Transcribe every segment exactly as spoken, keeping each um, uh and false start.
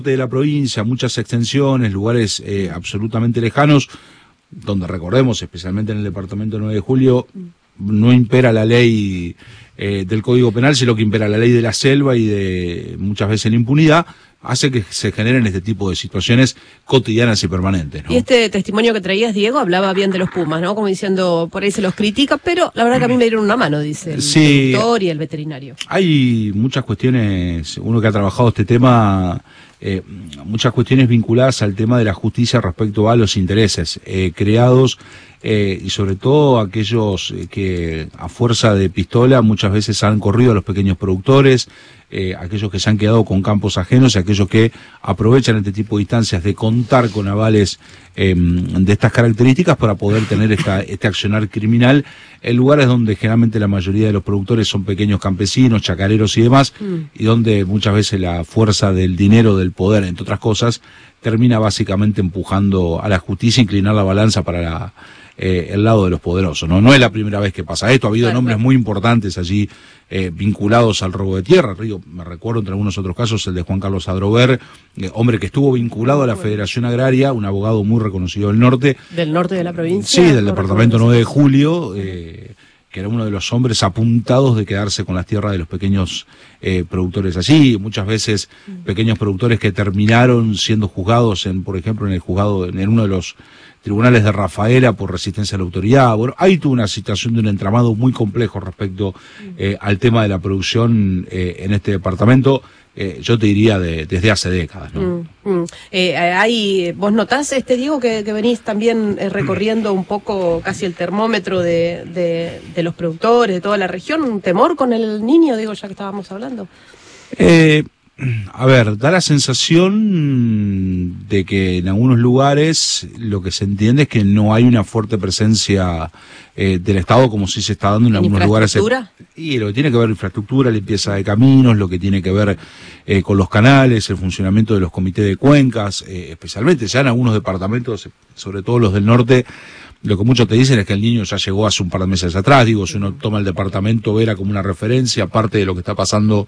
de la provincia, muchas extensiones, lugares eh, absolutamente lejanos, donde recordemos, especialmente en el departamento nueve de julio, no impera la ley eh, del Código Penal, sino que impera la ley de la selva y de muchas veces la impunidad, hace que se generen este tipo de situaciones cotidianas y permanentes, ¿no? Y este testimonio que traías, Diego, hablaba bien de los Pumas, ¿no? Como diciendo, por ahí se los critica, pero la verdad que a mí me dieron una mano, dice el sí, doctor y el veterinario. Hay muchas cuestiones, uno que ha trabajado este tema, eh, muchas cuestiones vinculadas al tema de la justicia respecto a los intereses eh, creados eh, y sobre todo aquellos que a fuerza de pistola muchas veces han corrido a los pequeños productores, eh, aquellos que se han quedado con campos ajenos y aquellos que aprovechan este tipo de instancias de contar con avales eh, de estas características para poder tener esta, este accionar criminal en lugares donde generalmente la mayoría de los productores son pequeños campesinos, chacareros y demás, mm. y donde muchas veces la fuerza del dinero, del poder, entre otras cosas, termina básicamente empujando a la justicia, inclinar la balanza para la, eh, el lado de los poderosos, ¿no? No es la primera vez que pasa esto, ha habido claro, nombres claro. muy importantes allí eh, vinculados al robo de tierra. Río, me recuerdo entre algunos otros casos el de Juan Carlos Adrover, eh, hombre que estuvo vinculado a la Federación Agraria, un abogado muy reconocido del norte. ¿Del norte de la provincia? Sí, del no departamento nueve de julio, eh, que era uno de los hombres apuntados de quedarse con las tierras de los pequeños eh, productores allí, muchas veces mm. pequeños productores que terminaron siendo juzgados, en, por ejemplo, en el juzgado, en uno de los tribunales de Rafaela por resistencia a la autoridad. Bueno, hay toda una situación de un entramado muy complejo respecto eh, al tema de la producción eh, en este departamento. Eh, yo te diría de, desde hace décadas, ¿no? Mm, mm. Eh, hay, ¿Vos notás, este Diego, que, que venís también eh, recorriendo un poco casi el termómetro de, de, de los productores de toda la región? ¿Un temor con el niño, digo, ya que estábamos hablando? Eh, a ver, da la sensación de que en algunos lugares lo que se entiende es que no hay una fuerte presencia eh, del Estado como sí se está dando en, ¿En algunos lugares. Y lo que tiene que ver infraestructura, limpieza de caminos, lo que tiene que ver eh, con los canales, el funcionamiento de los comités de cuencas, eh, especialmente ya en algunos departamentos, sobre todo los del norte. Lo que muchos te dicen es que el niño ya llegó hace un par de meses atrás. Digo, si uno toma el departamento Vera como una referencia, aparte de lo que está pasando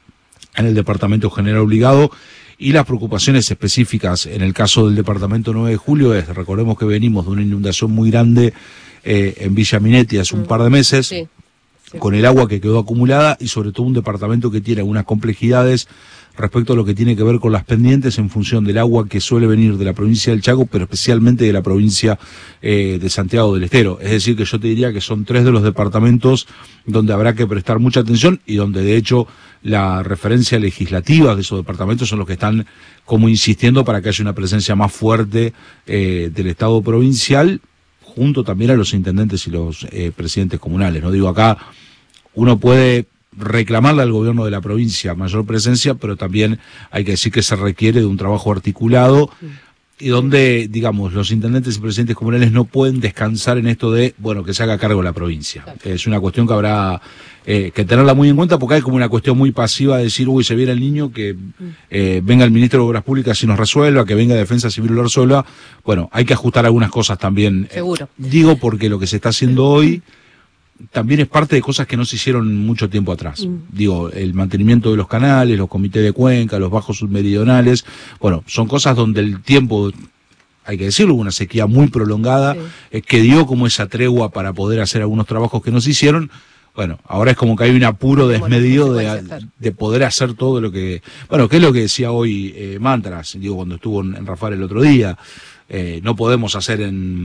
en el departamento general obligado, y las preocupaciones específicas en el caso del departamento nueve de julio es, recordemos que venimos de una inundación muy grande eh, en Villa Minetti hace un par de meses, sí, sí. con el agua que quedó acumulada y sobre todo un departamento que tiene algunas complejidades respecto a lo que tiene que ver con las pendientes en función del agua que suele venir de la provincia del Chaco, pero especialmente de la provincia eh, de Santiago del Estero. Es decir, que yo te diría que son tres de los departamentos donde habrá que prestar mucha atención y donde de hecho la referencia legislativa de esos departamentos son los que están como insistiendo para que haya una presencia más fuerte eh, del Estado provincial, junto también a los intendentes y los eh, presidentes comunales. No digo acá, uno puede reclamarle al gobierno de la provincia mayor presencia, pero también hay que decir que se requiere de un trabajo articulado y donde, digamos, los intendentes y presidentes comunales no pueden descansar en esto de, bueno, que se haga cargo de la provincia. Es una cuestión que habrá eh, que tenerla muy en cuenta porque hay como una cuestión muy pasiva de decir, uy, se viene el niño, que eh, venga el ministro de Obras Públicas y nos resuelva, que venga Defensa Civil y lo resuelva. Bueno, hay que ajustar algunas cosas también. Seguro. Eh, digo porque lo que se está haciendo hoy también es parte de cosas que no se hicieron mucho tiempo atrás. Mm. Digo, el mantenimiento de los canales, los comités de cuenca, los bajos submeridionales, bueno, son cosas donde el tiempo, hay que decirlo, una sequía muy prolongada, sí. eh, que dio como esa tregua para poder hacer algunos trabajos que no se hicieron. Bueno, ahora es como que hay un apuro desmedido de, de poder hacer todo lo que, bueno, que es lo que decía hoy eh, Mantras, digo, cuando estuvo en, en Rafael el otro día. Eh, no podemos hacer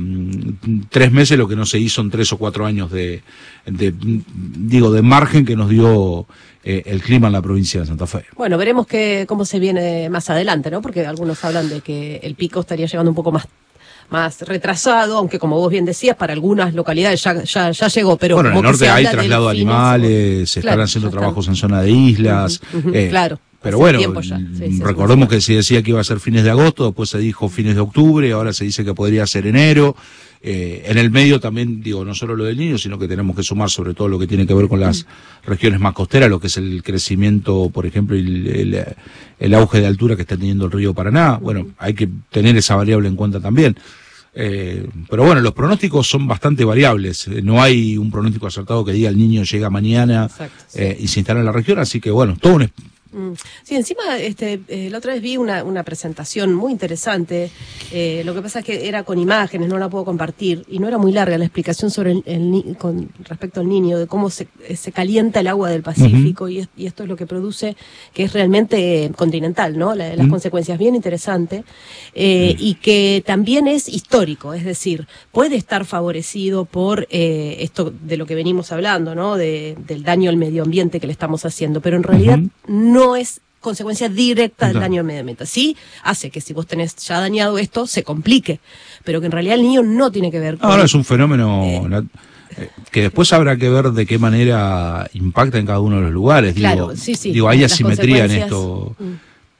en tres meses lo que no se hizo en tres o cuatro años de, de digo, de margen que nos dio eh, el clima en la provincia de Santa Fe. Bueno, veremos que, cómo se viene más adelante, ¿no? Porque algunos hablan de que el pico estaría llegando un poco más más retrasado, aunque como vos bien decías, para algunas localidades ya ya, ya llegó, pero bueno, en el norte hay traslado de animales, se claro, están haciendo trabajos están. en zona de islas, uh-huh, uh-huh, eh, claro. Pero bueno, sí, sí, recordemos que se decía que iba a ser fines de agosto, después se dijo fines de octubre, ahora se dice que podría ser enero. Eh, en el medio también, digo, no solo lo del Niño, sino que tenemos que sumar sobre todo lo que tiene que ver con las regiones más costeras, lo que es el crecimiento, por ejemplo, el, el, el auge de altura que está teniendo el río Paraná. Bueno, hay que tener esa variable en cuenta también. Eh, pero bueno, los pronósticos son bastante variables. Eh, no hay un pronóstico acertado que diga el Niño llega mañana Exacto, sí. eh, y se instala en la región, así que bueno, todo un Sí, encima, este, eh, la otra vez vi una, una presentación muy interesante. Eh, lo que pasa es que era con imágenes, no la puedo compartir, y no era muy larga la explicación sobre el, el con respecto al niño, de cómo se, se calienta el agua del Pacífico, uh-huh. y, es, y esto es lo que produce, que es realmente eh, continental, ¿no? La, las uh-huh. consecuencias, bien interesante, eh, uh-huh. y que también es histórico, es decir, puede estar favorecido por eh, esto de lo que venimos hablando, ¿no? De, del daño al medio ambiente que le estamos haciendo, pero en realidad uh-huh. no no es consecuencia directa del daño al medio ambiente. Sí hace que si vos tenés ya dañado esto, se complique, pero que en realidad el niño no tiene que ver con... Ahora es un fenómeno eh, eh, que después habrá que ver de qué manera impacta en cada uno de los lugares. Claro, digo, sí, sí. Digo, hay asimetría en esto. Mm.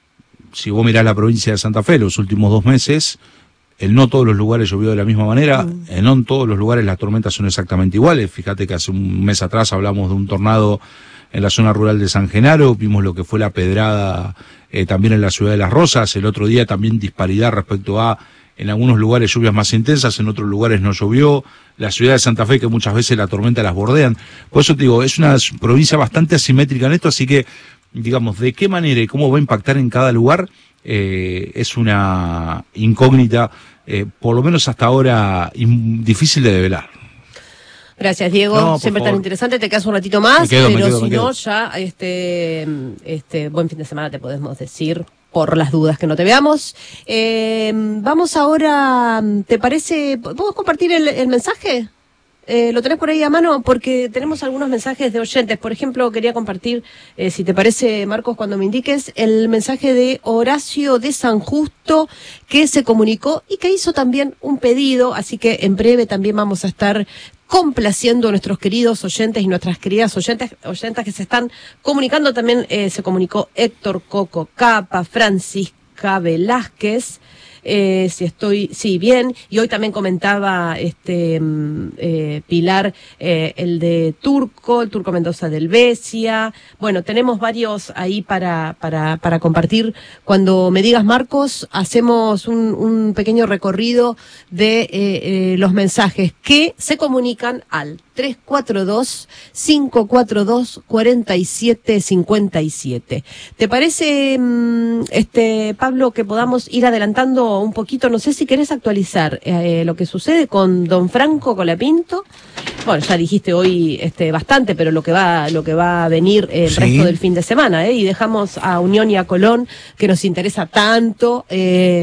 Si vos mirás la provincia de Santa Fe, los últimos dos meses, en no todos los lugares llovió de la misma manera, mm. en no en todos los lugares las tormentas son exactamente iguales. Fíjate que hace un mes atrás hablamos de un tornado en la zona rural de San Genaro, vimos lo que fue la pedrada eh, también en la ciudad de Las Rosas, el otro día también disparidad respecto a, en algunos lugares lluvias más intensas, en otros lugares no llovió, la ciudad de Santa Fe que muchas veces la tormenta las bordean, por eso te digo, es una provincia bastante asimétrica en esto, así que, digamos, de qué manera y cómo va a impactar en cada lugar, eh, es una incógnita, eh, por lo menos hasta ahora, in, difícil de develar. Gracias, Diego. No, siempre tan interesante. Te quedas un ratito más, quedo, pero quedo, si no, ya este, este buen fin de semana te podemos decir, por las dudas que no te veamos. Eh, vamos ahora, ¿te parece? ¿Podemos compartir el, el mensaje? Eh, ¿Lo tenés por ahí a mano? Porque tenemos algunos mensajes de oyentes. Por ejemplo, quería compartir, eh, si te parece, Marcos, cuando me indiques, el mensaje de Horacio de San Justo, que se comunicó y que hizo también un pedido, así que en breve también vamos a estar complaciendo a nuestros queridos oyentes y nuestras queridas oyentes, oyentas que se están comunicando. También eh, se comunicó Héctor Coco Capa, Francisca Velázquez, eh, si estoy, sí, bien, y hoy también comentaba este eh, Pilar eh, el de Turco, el Turco Mendoza del Besia. Bueno, tenemos varios ahí para para para compartir. Cuando me digas, Marcos, hacemos un, un pequeño recorrido de eh, eh, los mensajes que se comunican al tres cuatro dos, cinco cuatro dos, cuatro siete cinco siete. ¿Te parece, este Pablo, que podamos ir adelantando un poquito? No sé si querés actualizar eh, lo que sucede con don Franco Colapinto. Bueno, ya dijiste hoy este bastante, pero lo que va lo que va a venir el sí. resto del fin de semana, ¿eh? Y dejamos a Unión y a Colón, que nos interesa tanto, eh,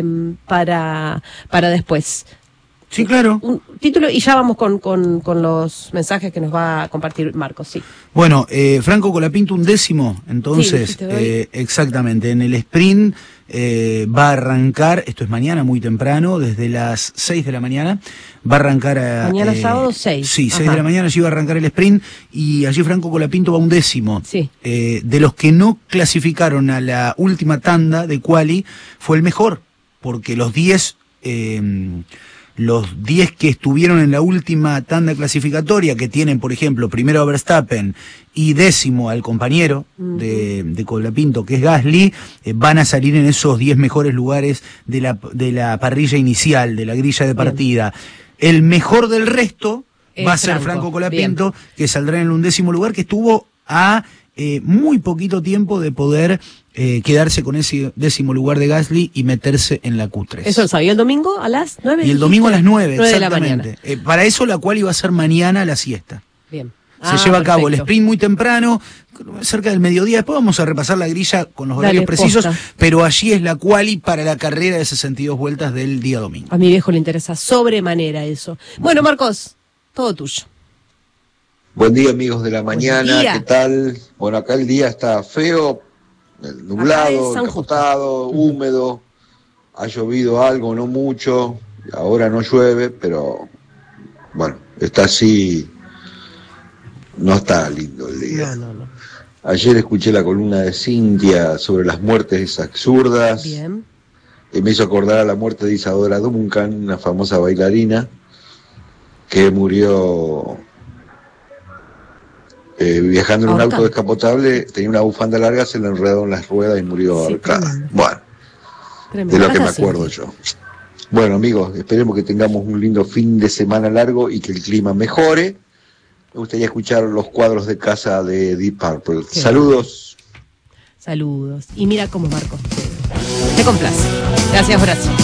para para después. Sí, claro. Un título y ya vamos con, con, con los mensajes que nos va a compartir Marcos, sí. Bueno, eh, Franco Colapinto un décimo, entonces, sí, eh, exactamente, en el sprint eh, va a arrancar, esto es mañana muy temprano, desde las seis de la mañana, va a arrancar a... Mañana eh, sábado seis. Sí, seis de la mañana allí va a arrancar el sprint y allí Franco Colapinto va un décimo. Sí. Eh, de los que no clasificaron a la última tanda de quali, fue el mejor, porque los diez... Eh, Los diez que estuvieron en la última tanda clasificatoria, que tienen, por ejemplo, primero a Verstappen y décimo al compañero uh-huh. de, de Colapinto, que es Gasly, eh, van a salir en esos diez mejores lugares de la, de la parrilla inicial, de la grilla de partida. Bien. El mejor del resto es va a ser Franco, Franco Colapinto, bien. Que saldrá en el undécimo lugar, que estuvo a eh, muy poquito tiempo de poder... Eh, quedarse con ese décimo lugar de Gasly y meterse en la Q tres. ¿Eso lo sabía el domingo a las nueve? Y el domingo a las nueve, nueve de la mañana. Eh, para eso la cual iba a ser mañana a la siesta. Bien. Se ah, lleva a cabo perfecto. El sprint muy temprano, cerca del mediodía. Después vamos a repasar la grilla con los horarios Dale, precisos, posta. Pero allí es la quali para la carrera de sesenta y dos vueltas del día domingo. A mi viejo le interesa sobremanera eso. Bueno, Marcos, todo tuyo. Buen día, amigos de la mañana. ¿Qué tal? Bueno, acá el día está feo. El nublado, encapotado, húmedo, ha llovido algo, no mucho, ahora no llueve, pero bueno, está así, no está lindo el día. No, no, no. Ayer escuché la columna de Cintia sobre las muertes absurdas. Bien. Y me hizo acordar a la muerte de Isadora Duncan, una famosa bailarina, que murió... Eh, viajando en un auto descapotable, tenía una bufanda larga, se le enredó en las ruedas y murió sí, ahorcada. Tremendo. Bueno, tremendo. De lo que me acuerdo yo. Bueno, amigos, esperemos que tengamos un lindo fin de semana largo y que el clima mejore. Me gustaría escuchar los cuadros de casa de Deep Purple. Qué Saludos. Saludos. Y mira cómo Marcos te, te complace. Gracias, Horacio.